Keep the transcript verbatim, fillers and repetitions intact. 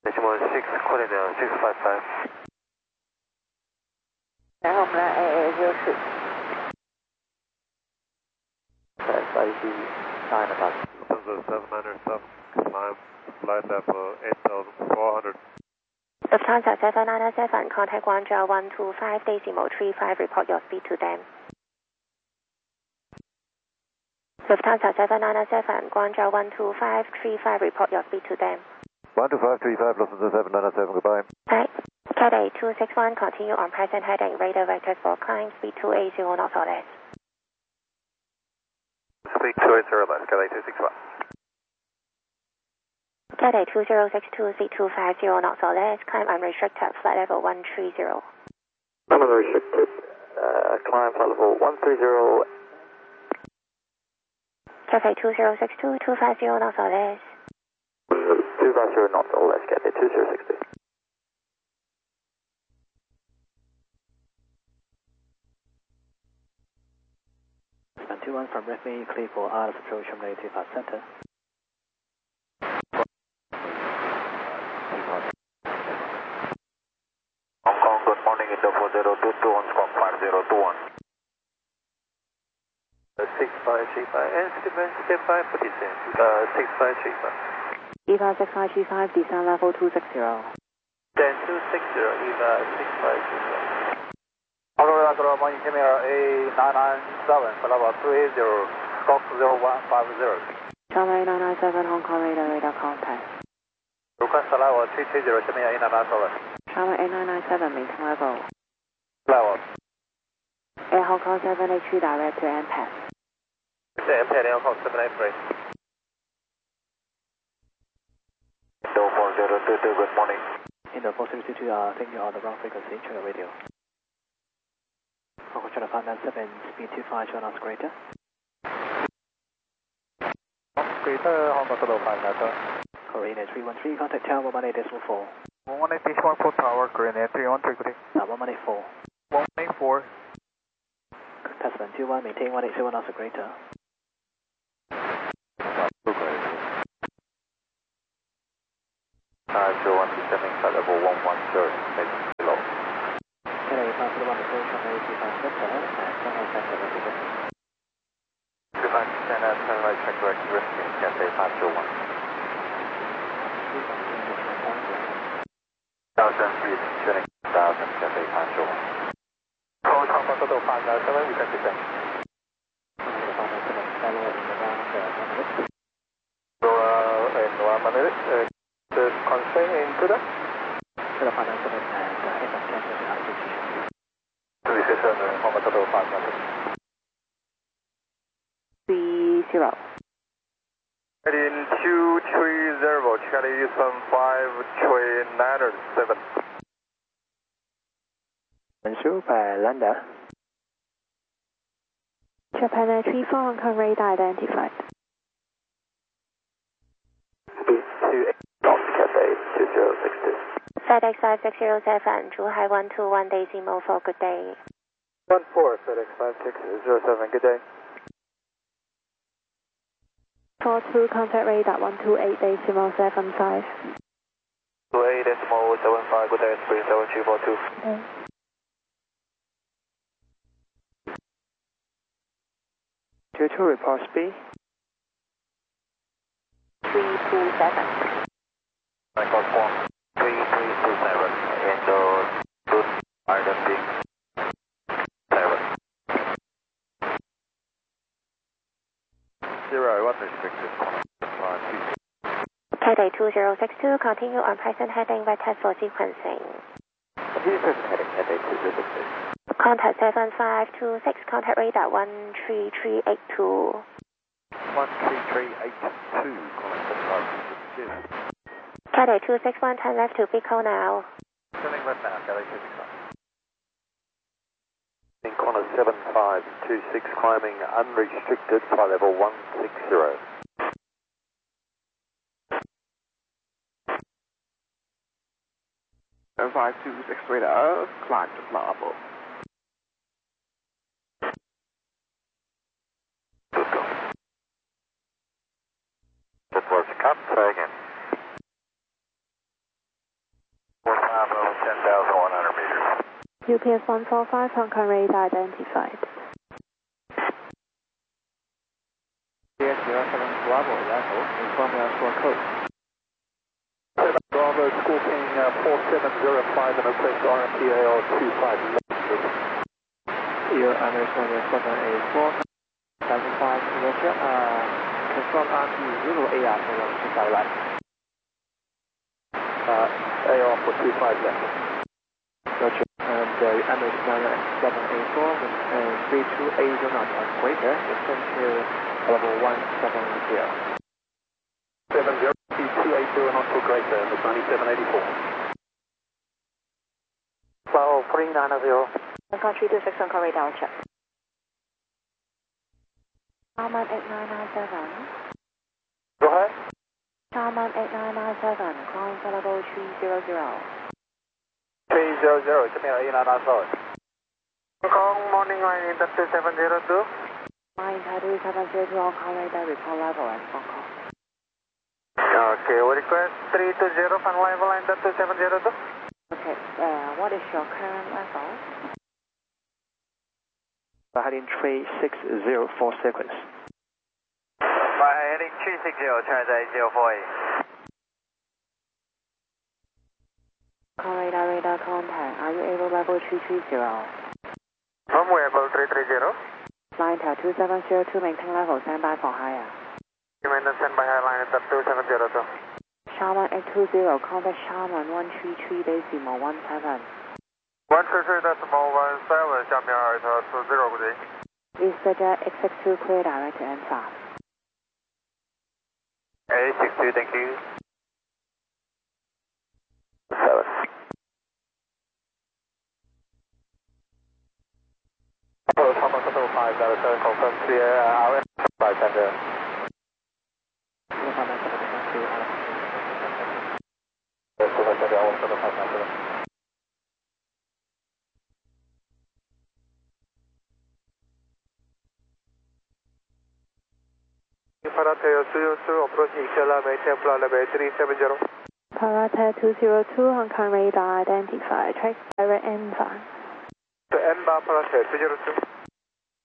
Decimal six, calling down six five five. 然后我们来 A A 六四。 five D nine about. seven nine seven, climb flight level eight thousand four hundred. Lufthansa seven nine seven, contact Guangzhou one two five, decimal three five, report your speed to them. Lufthansa seven nine seven, Guangzhou one two five, three five, report your speed to them. one two five three five, Lufthansa seven nine seven, goodbye. Right. Cathay two six one, continue on present heading, radar vectors for climb, speed two eight zero knots or less. Speed two eight zero less, Cathay two six one. Cathay two zero six two, speed two five zero knots or less, climb unrestricted, flight level one three zero. I'm unrestricted, uh, climb flight level one three zero. Cathay two zero six two, two five zero knots or less. two five zero knots or less, Cathay two zero six two. two one from Redmi, clear for out of approach from native at center. Hong Kong, good morning, Indo four zero two two, on squawk five zero two one. six five three five, and stand by for descent, uh, six five three five. EVA six five three five, descent level two six zero. Then two six zero, EVA six five three five. Hong Kong, Radar, morning, camera A nine nine seven, level three zero, squawk zero one five zero. Channel A nine nine seven, Hong Kong radar, radar contact. Request level three three zero, camera A nine nine seven. Channel A nine nine seven, maintain level. Level. Air Hong Kong seven eight three, direct to M P A S. M P A S, Hong Kong seven eight three. Indo four zero two two, good morning. Indo four zero two two, uh, I think you're on the wrong frequency, check your radio. Hong Kong Channel five nine seven, speed two five, two knots greater. Greater, Hong Kong Channel five nine seven. Korean three one three, contact tower one eight decimal four. one eight decimal four tower, Korean three one three, good day. Uh, one eight four. one eight four. Tasman two one, maintain one eight zero knots or greater. Uh, zero one descending flight level one one zero, below. Cathay five zero one approach from native at center, and Shanghai center representative. Good night, stand at turn right, check direct, rescue, Cathay five zero one. Thousand three, tuning, thousand, Cathay five zero one. Call Hong Kong Total five nine seven, we can descend. So, uh, in one minute, uh, the constraint into that? Channel five nine seven, and uh, end of transfer to altitude. This is uh, Hong Kong Total five nine seven. three zero. Heading two three zero, Charlie Houston five three nine seven. Mansour by Landa. Japan three four, Hong Kong radar identified. Speed two eight knots, Cathay two zero six two. FedEx five six zero seven, Zhuhai one two one, decimal four, good day. one four, FedEx five six zero seven, good day. four two, contact radar one two eight, decimal seven five. two eight decimal seven five, good day, three seven three four two. Okay. two two, report speed. three two seven. Record form three three two seven, Indo good identity seven. Zero unrestricted, Cathay two zero six two, continue on present heading, vectors for sequencing. Continue present heading, Cathay two zero six two. Contact seven five two six, contact radar one three three eight two. one three three eight two, calling seven five two six two. Cathay two six one, turn left to Pico now. Turning left now, Cathay two six one. In corner seven five two six, climbing unrestricted, flight level one six zero. seven five two six radar, climb to level. Good go. That was cut, try again. U P S one four five, Hong Kong radar identified. U P S zero seven Bravo, Echo, inform your score code. Bravo, Scorpion uh, four seven zero five and request R M P A R two five left. You understand your seven eight four, seven five, Roger, uh, confirm R M P zero A R for one two five left. Uh, A R for two five left. Roger, and uh, you understand seven eight four and three two eight zero knots and greater, return to level one seven zero. seven zero, two eight zero knots or greater, the ninety-seven eighty-four. Bravo, three nine zero. Hong Kong three two six, Hong Kong radar check. Charman eight nine nine seven. Go ahead. Charman eight nine nine seven, climb for level three zero zero. three zero zero, Jamaica eight nine nine seven. Hong Kong, morning line in two seven zero two. Line two seven zero two, Hong Kong radar, report level and Hong Kong. Okay, we request three two zero, fun level line two seven zero two. Okay, uh, what is your current level? Heading three six zero for sequence. By heading three six zero, transit zero four eight. Hong Kong radar, radar contact, are you able level three three zero? From where, level three three zero? Line two seven zero two, maintain level, stand by for higher. Maintenance stand by higher line at two seven zero two. Charman eight two zero, contact Charman one three three decimal one seven. one three three decimal one seven, 下面二条 two zero 不对。 EasterJet X X two clear direct and fast. A six two, thank you. seven. Hello, Thomas Hotel five, that is seven, confirm clear, uh, R M five center. Yes, seven center, all seven five center. Paratel two zero two, approach Ishala, maintain flight level three seven zero. Paratel two zero two, Hong Kong radar identified. Track direct N five. To N bar Paratel two zero two.